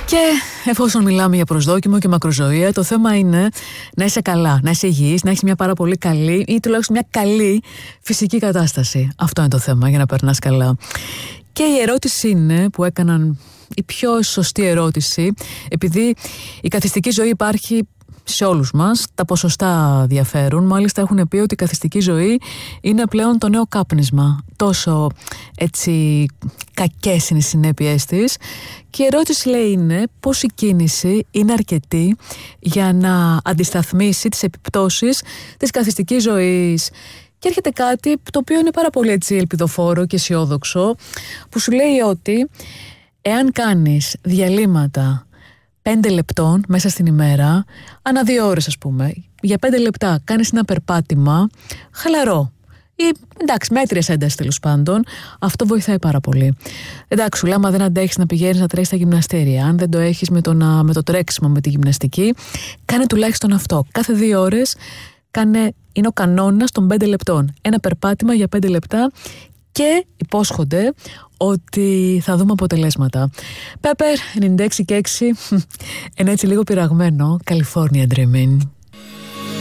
Και εφόσον μιλάμε για προσδόκιμο και μακροζωία, το θέμα είναι να είσαι καλά, να είσαι υγιής, να έχεις μια πάρα πολύ καλή ή τουλάχιστον μια καλή φυσική κατάσταση. Αυτό είναι το θέμα για να περνάς καλά. Και η ερώτηση είναι που έκαναν, η πιο σωστή ερώτηση, επειδή η καθιστική ζωή υπάρχει σε όλους μας, τα ποσοστά διαφέρουν. Μάλιστα έχουν πει ότι η καθιστική ζωή είναι πλέον το νέο κάπνισμα. Τόσο έτσι κακές είναι οι συνέπειες της. Και η ερώτηση λέει είναι πώς η κίνηση είναι αρκετή για να αντισταθμίσει τις επιπτώσεις της καθιστικής ζωής. Και έρχεται κάτι το οποίο είναι πάρα πολύ έτσι ελπιδοφόρο και αισιόδοξο, που σου λέει ότι εάν κάνεις διαλύματα 5 λεπτών μέσα στην ημέρα, ανά 2 ώρες ας πούμε, για 5 λεπτά κάνεις ένα περπάτημα χαλαρό ή εντάξει μέτριες έντασης τέλος πάντων, αυτό βοηθάει πάρα πολύ. Εντάξει, σου λέω, άμα δεν αντέχεις να πηγαίνεις να τρέχεις στα γυμναστήρια, αν δεν το έχεις με το τρέξιμο, με τη γυμναστική, κάνε τουλάχιστον αυτό. Κάθε 2 ώρες είναι ο κανόνας των 5 λεπτών. Ένα περπάτημα για 5 λεπτά και υπόσχονται ότι θα δούμε αποτελέσματα. Pepper 96 και 6, ένα έτσι λίγο πειραγμένο California Dreaming.